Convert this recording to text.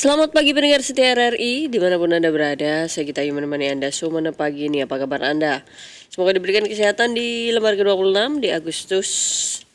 Selamat pagi pendengar setia RRI, dimanapun Anda berada, saya Gita Ayu menemani Anda Sumana pagi ini, apa kabar Anda? Semoga diberikan kesehatan di lembar ke-26 di Agustus